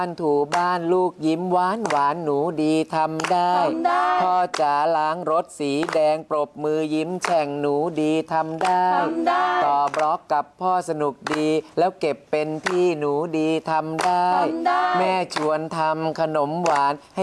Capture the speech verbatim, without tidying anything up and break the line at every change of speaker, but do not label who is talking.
บ้านถูบ้านลูกยิ้มหวานหวานหนูดีทำได้พ่อจ๋าล้างรถสีแดงปรบมือยิ้มแฉ่งหนูดีทำได้ต่อบล็อกกับพ่อสนุกดีแล้วเก็บเป็นพี่หนูดีทำได้แม่ชวนทำขนมหวานให้